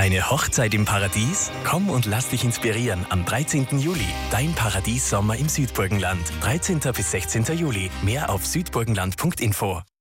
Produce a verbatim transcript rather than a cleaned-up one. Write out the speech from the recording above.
Eine Hochzeit im Paradies? Komm und lass dich inspirieren am dreizehnten Juli. Dein Paradies-Sommer im Südburgenland. dreizehnten bis sechzehnten Juli. Mehr auf südburgenland punkt info.